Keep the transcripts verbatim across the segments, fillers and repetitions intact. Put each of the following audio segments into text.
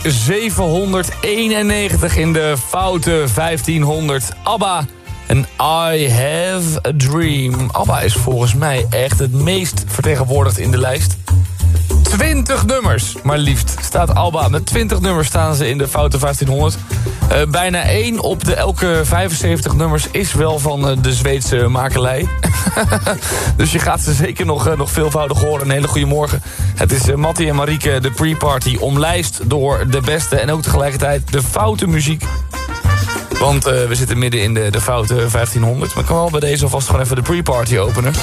zevenhonderdeenennegentig in de foute vijftienhonderd. ABBA en I Have a Dream. ABBA is volgens mij echt het meest vertegenwoordigd in de lijst. twintig nummers, maar liefst staat ABBA. Met twintig nummers staan ze in de foute vijftienhonderd. Uh, bijna één op de elke vijfenzeventig nummers is wel van uh, de Zweedse makelij. Dus je gaat ze zeker nog, uh, nog veelvoudig horen. Een hele goede morgen. Het is uh, Mattie en Marieke, de pre-party, omlijst door de beste en ook tegelijkertijd de foute muziek. Want uh, we zitten midden in de, de foute vijftienhonderd. Maar ik kan wel bij deze alvast gewoon even de pre-party openen.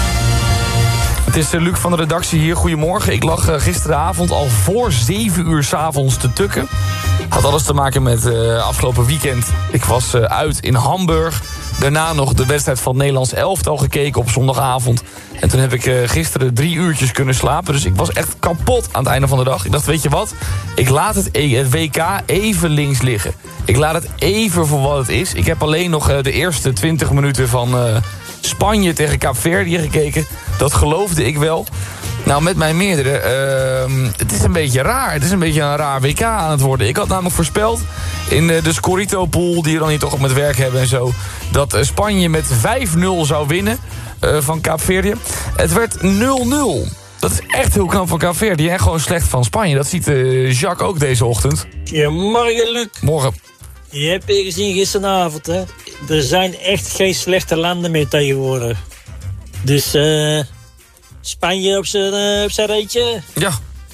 Het is uh, Luc van de redactie hier. Goedemorgen. Ik lag uh, gisteravond al voor zeven uur 's avonds te tukken. Had alles te maken met uh, afgelopen weekend. Ik was uh, uit in Hamburg. Daarna nog de wedstrijd van het Nederlands elftal gekeken op zondagavond. En toen heb ik uh, gisteren drie uurtjes kunnen slapen. Dus ik was echt kapot aan het einde van de dag. Ik dacht, weet je wat? Ik laat het, het W K even links liggen. Ik laat het even voor wat het is. Ik heb alleen nog uh, de eerste twintig minuten van uh, Spanje tegen Kaapverdië gekeken. Dat geloofde ik wel. Nou, met mijn meerdere, uh, het is een beetje raar. Het is een beetje een raar W K aan het worden. Ik had namelijk voorspeld in de, de Scorito-pool, die we dan hier toch op met werk hebben en zo, dat uh, Spanje met vijf nul zou winnen uh, van Kaapverdië. Het werd nul nul. Dat is echt heel knap van Kaapverdië en gewoon slecht van Spanje. Dat ziet uh, Jacques ook deze ochtend. Ja, morgen, Luc. Morgen. Je hebt je gezien gisteravond, hè. Er zijn echt geen slechte landen meer tegenwoordig. Dus, eh... Uh... Spanje op zijn, uh, op zijn reetje. Ja.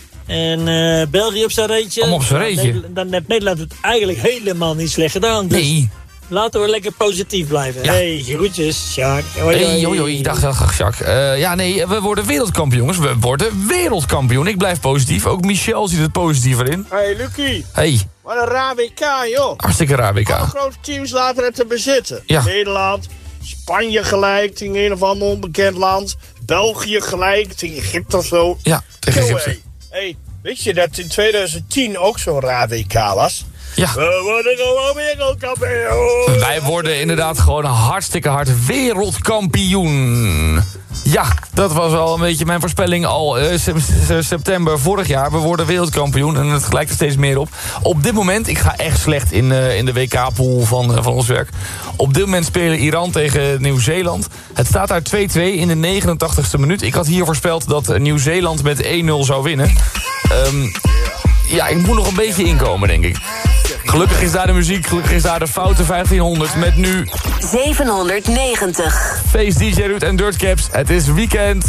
En uh, België op zijn reetje. Allemaal op zijn reetje. Dan, dan heeft Nederland het eigenlijk helemaal niet slecht gedaan. Dus nee. Laten we lekker positief blijven. Ja. Hey, groetjes, Jacques. Hoi, hey, hoi, hoi. Dag, dag, Jacques. Uh, ja, nee, we worden wereldkampioens. We worden wereldkampioen. Ik blijf positief. Ook Michel ziet het positiever in. Hey, Lucie. Hey. Wat een raar W K, joh. Hartstikke raar W K. Alle grote teams laten het te bezitten. Ja. Nederland, Spanje gelijk tegen een of ander onbekend land. België gelijk tegen Egypte of zo. Ja, tegen Yo, Egypte. Hey, hey, weet je dat in twintig tien ook zo'n raar W K was? Ja. We worden gewoon wereldkampioen. Wij worden inderdaad gewoon hartstikke hard wereldkampioen. Ja, dat was al een beetje mijn voorspelling al uh, september vorig jaar. We worden wereldkampioen en het gelijkt er steeds meer op. Op dit moment, ik ga echt slecht in, uh, in de W K-pool van, uh, van ons werk. Op dit moment spelen Iran tegen Nieuw-Zeeland. Het staat daar twee twee in de negenentachtigste minuut. Ik had hier voorspeld dat Nieuw-Zeeland met één nul zou winnen. Um, ja, ik moet nog een beetje inkomen, denk ik. Gelukkig is daar de muziek, gelukkig is daar de foute vijftienhonderd met nu zevenhonderdnegentig. Face D J Ruud en Dirtcaps. Het is weekend.